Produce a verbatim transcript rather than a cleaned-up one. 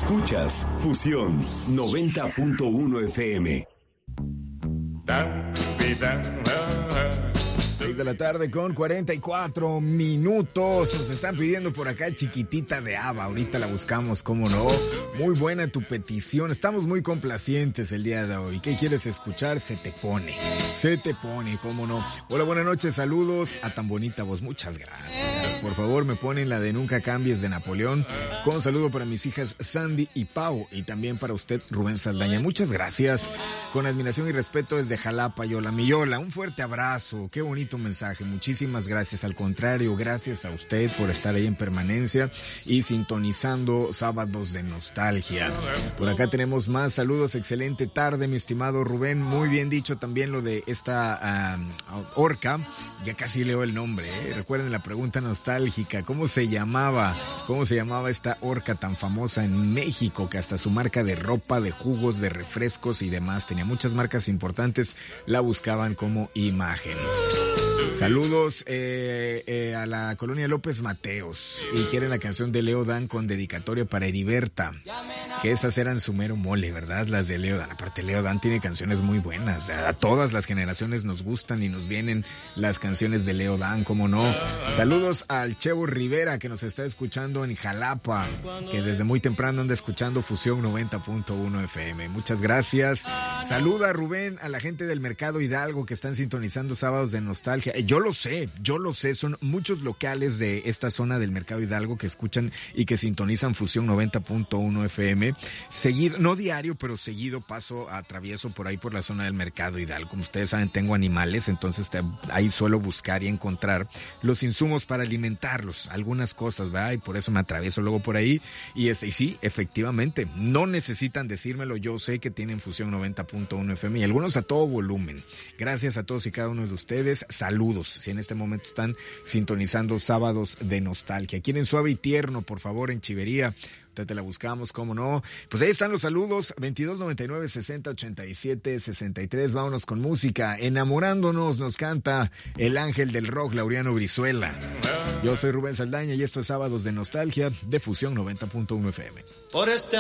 Escuchas Fusión noventa punto uno F M. seis de la tarde con cuarenta y cuatro minutos. Nos están pidiendo por acá Chiquitita de ABBA. Ahorita la buscamos, cómo no. Muy buena tu petición. Estamos muy complacientes el día de hoy. ¿Qué quieres escuchar? Se te pone. Se te pone, cómo no. Hola, buenas noches. Saludos a tan bonita voz. Muchas gracias. Por favor, me ponen la de Nunca Cambies de Napoleón. Con un saludo para mis hijas Sandy y Pau. Y también para usted, Rubén Saldaña. Muchas gracias. Con admiración y respeto desde Jalapa, Yola. Mi Yola, un fuerte abrazo. Qué bonito mensaje, muchísimas gracias. Al contrario, gracias a usted por estar ahí en permanencia y sintonizando Sábados de Nostalgia. Por acá tenemos más saludos. Excelente tarde, mi estimado Rubén. Muy bien dicho también lo de esta uh, orca. Ya casi leo el nombre, ¿eh? Recuerden la pregunta nostálgica. ¿Cómo se llamaba? ¿Cómo se llamaba esta orca tan famosa en México que hasta su marca de ropa, de jugos, de refrescos y demás, tenía muchas marcas importantes, la buscaban como imagen? Saludos eh, eh, a la colonia López Mateos y quieren la canción de Leo Dan con dedicatoria para Heriberta, que esas eran su mero mole, ¿verdad? Las de Leo Dan. Aparte, Leo Dan tiene canciones muy buenas. A todas las generaciones nos gustan y nos vienen las canciones de Leo Dan, ¿cómo no? Saludos al Chevo Rivera que nos está escuchando en Jalapa, que desde muy temprano anda escuchando Fusión noventa punto uno F M. Muchas gracias. Saluda, Rubén, a la gente del Mercado Hidalgo que están sintonizando Sábados de Nostalgia. Yo lo sé, yo lo sé, son muchos locales de esta zona del Mercado Hidalgo que escuchan y que sintonizan Fusión noventa punto uno F M. Seguido, no diario, pero seguido paso, atravieso por ahí por la zona del Mercado Hidalgo. Como ustedes saben, tengo animales, entonces te, ahí suelo buscar y encontrar los insumos para alimentarlos, algunas cosas, ¿verdad? Y por eso me atravieso luego por ahí. Y, ese, y sí, efectivamente, no necesitan decírmelo, yo sé que tienen Fusión noventa punto uno F M y algunos a todo volumen. Gracias a todos y cada uno de ustedes. Saludos. Si en este momento están sintonizando Sábados de Nostalgia. Quieren Suave y Tierno, por favor, en Chivería. Ahorita te la buscamos, cómo no. Pues ahí están los saludos. veintidós noventa y nueve sesenta ochenta y siete sesenta y tres. Vámonos con música. Enamorándonos nos canta el ángel del rock, Laureano Brizuela. Yo soy Rubén Saldaña y esto es Sábados de Nostalgia de Fusión noventa punto uno F M. Por este